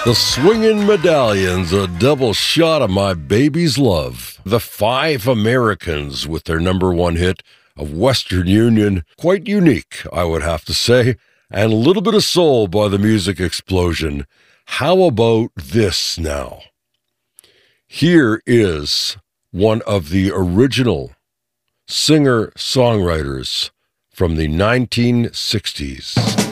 The Swingin' Medallions, a double shot of my baby's love. The Five Americans with their number one hit of Western Union. Quite unique, I would have to say, and a little bit of soul by the Music Explosion. How about this now? Here is one of the original singer-songwriters from the 1960s.